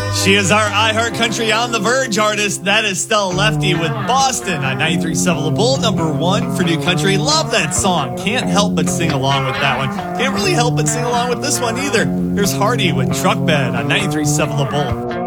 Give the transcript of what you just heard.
She is our iHeart Country on the Verge artist. That is Stella Lefty with Boston on 93.7 The Bull, number one for New Country. Love that song. Can't help but sing along with that one. Can't really help but sing along with this one either. Here's Hardy with Truck Bed on 93.7 The Bull.